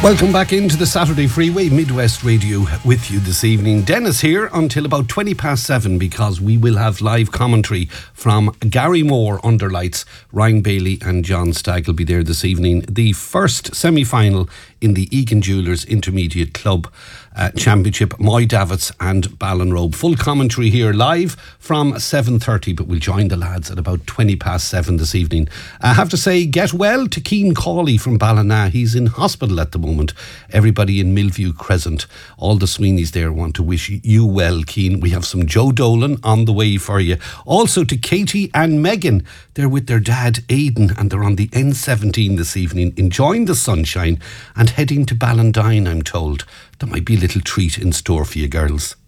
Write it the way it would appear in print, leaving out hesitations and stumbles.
Welcome back into the Saturday Freeway, Midwest Radio with you this evening. Dennis here until about 7:20 because we will have live commentary from Gary Moore under lights. Ryan Bailey and John Stagg will be there this evening. The first semi-final in the Egan Jewellers Intermediate Club Championship, Moy Davits and Ballinrobe. Full commentary here live from 7:30, but we'll join the lads at about 7:20 this evening. I have to say, get well to Keane Cawley from Ballina. He's in hospital at the moment. Everybody in Millview Crescent, all the Sweeneys there want to wish you well, Keane. We have some Joe Dolan on the way for you. Also to Katie and Megan. They're with their dad, Aidan, and they're on the N17 this evening, enjoying the sunshine and heading to Ballandine, I'm told. There might be a little treat in store for you girls.